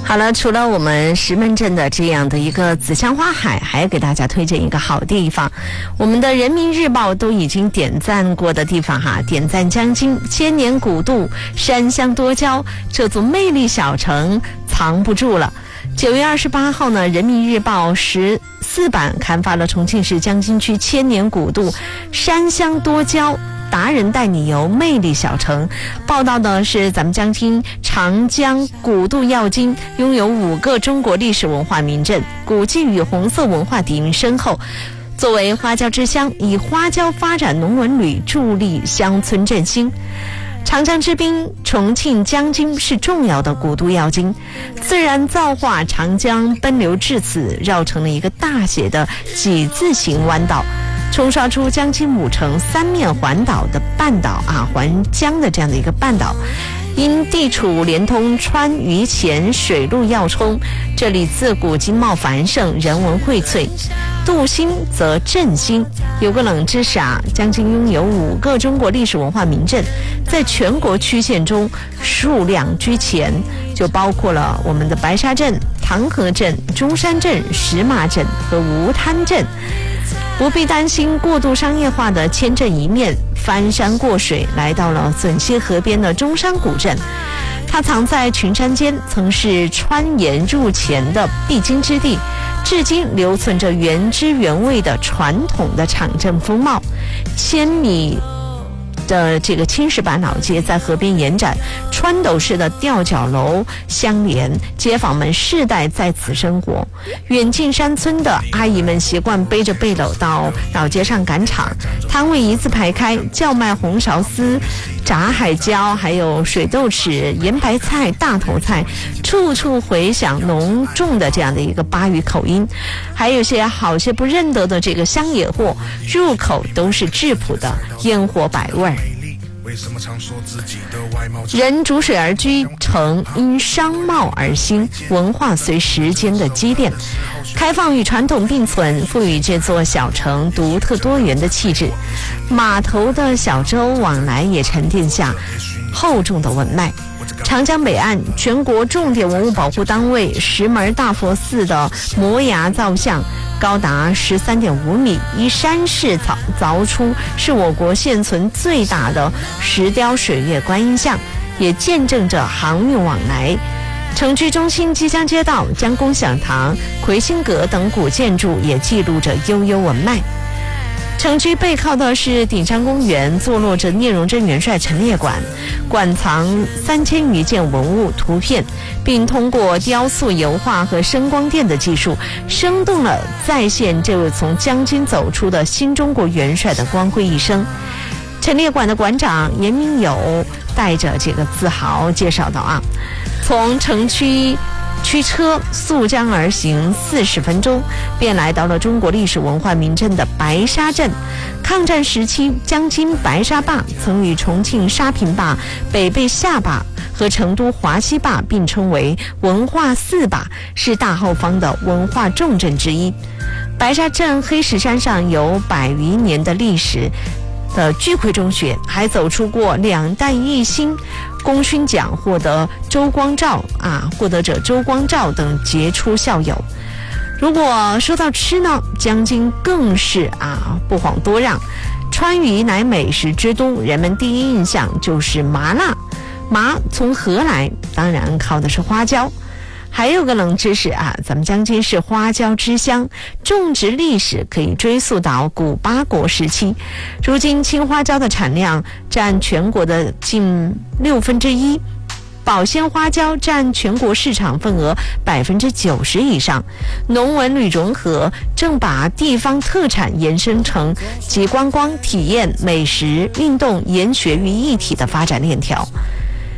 好了，除了我们石门镇的这样的一个紫香花海，还要给大家推荐一个好地方，我们的人民日报都已经点赞过的地方哈，点赞江津千年古渡，山乡多娇，这座魅力小城藏不住了。9月28号呢，人民日报14版刊发了重庆市江津区千年古渡，山乡多娇，达人带你游魅力小城。报道的是咱们江津长江古渡要津，拥有5个中国历史文化名镇，古迹与红色文化底蕴深厚。作为花椒之乡，以花椒发展农文旅，助力乡村振兴。长江之滨，重庆江津是重要的古渡要津，自然造化，长江奔流至此，绕成了一个大写的几字形弯道，冲刷出江津母城3面环岛的半岛环江的这样的一个半岛。因地处连通川渝黔水陆要冲，这里自古经贸繁盛，人文荟萃，渡心则振兴。有个冷知识江津拥有5个中国历史文化名镇，在全国区县中数量居前，就包括了我们的白沙镇、唐河镇、中山镇、石马镇和吴滩镇。不必担心过度商业化的千镇一面，翻山过水来到了吮西河边的中山古镇。它藏在群山间，曾是川盐入黔的必经之地，至今留存着原汁原味的传统的场镇风貌。1000米的这个青石板老街在河边延展，穿斗式的吊脚楼相连，街坊们世代在此生活。远近山村的阿姨们习惯背着背篓到老街上赶场，摊位一字排开，叫卖红苕丝、炸海椒，还有水豆豉、盐白菜、大头菜，处处回响浓重的这样的一个巴渝口音，还有些好些不认得的这个乡野货，入口都是质朴的烟火百味。人逐水而居，城因商贸而兴，文化随时间的积淀，开放与传统并存，赋予这座小城独特多元的气质。码头的小舟往来也沉淀下厚重的文脉。长江北岸全国重点文物保护单位石门大佛寺的摩崖造像高达13.5米，依山势凿出，是我国现存最大的石雕水月观音像，也见证着航运往来。城区中心即江街道、江公享堂、魁星阁等古建筑也记录着悠悠文脉。城区背靠的是顶山公园，坐落着聂荣臻元帅陈列馆，馆藏3000余件文物图片，并通过雕塑、油画和声光电的技术，生动地再现这位从江津走出的新中国元帅的光辉一生。陈列馆的馆长严明友带着这个自豪介绍道从城区驱车溯江而行40分钟，便来到了中国历史文化名镇的白沙镇。抗战时期，江津白沙坝曾与重庆沙坪坝、北碚下坝和成都华西坝并称为文化4坝，是大后方的文化重镇之一。白沙镇黑石山上有100余年的历史的聚魁中学，还走出过2弹一星功勋奖获得者周光照等杰出校友。如果说到吃呢，江津更是不遑多让。川渝乃美食之都，人们第一印象就是麻辣。麻从何来？当然靠的是花椒。还有个冷知识咱们江津是花椒之乡，种植历史可以追溯到古八国时期。如今青花椒的产量占全国的近1/6，保鲜花椒占全国市场份额90%以上。农文旅融合，正把地方特产延伸成集观光、体验、美食、运动、研学于一体的发展链条。